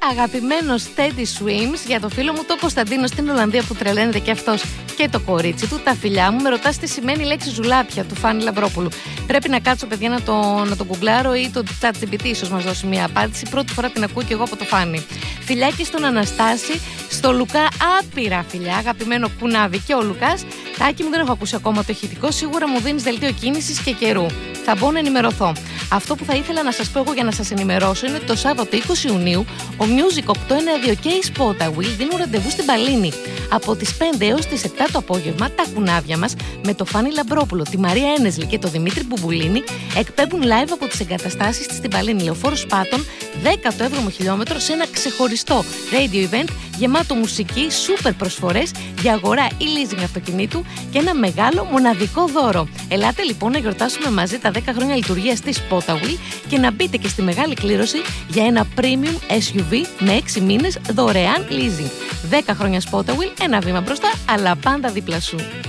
αγαπημένος Teddy Swims για το φίλο μου το Κωνσταντίνο στην Ολλανδία που τρελαίνεται και αυτός και το κορίτσι του. Τα φιλιά μου. Με ρωτάς τι σημαίνει η λέξη ζουλάπια του Φάνη Λαμπρόπουλου. Πρέπει να κάτσω, παιδιά, να το γκουγκλάρω ή το ChatGPT ίσως μας δώσει μια απάντηση. Πρώτη φορά την ακούω και εγώ από το Φάνη. Φιλιάκι στον Αναστάση, στο Λουκά, άπειρα φιλιά. Αγαπημένο κουνάβι και ο Λουκάς. Τάκη μου, δεν έχω ακούσει ακόμα το ηχητικό. Σίγουρα μου δίνεις δελτίο κίνησης και καιρού. Θα μπω να ενημερωθώ. Αυτό που θα ήθελα να σας πω εγώ για να σας ενημερώσω είναι ότι το Σάββατο 20 Ιουνίου ο Music 892 και η Spota Wheel δίνουν ραντεβού στην Παλίνη. Από τις 5 έως τις 7 το απόγευμα τα κουνάβια μας με το Φάνη Λαμπρόπουλο, τη Μαρία Ένεσλη και το Δημήτρη Μπουμπουλίνη εκπέμπουν live από τις εγκαταστάσεις της στην Παλίνη, Λεωφόρος Πάτων, 17ο χιλιόμετρο, σε ένα ξεχωριστό radio event γεμάτο μουσική, super προσφορές για αγορά ή leasing αυτοκινήτου και ένα μεγάλο μοναδικό δώρο. Ελάτε λοιπόν να γιορτάσουμε μαζί τα 10 χρόνια λειτουργίας της Spota Wheel και να μπείτε και στη μεγάλη κλήρωση για ένα premium SUV με 6 μήνες δωρεάν leasing. 10 χρόνια Spota Wheel, ένα βήμα μπροστά, αλλά πάντα δίπλα σου.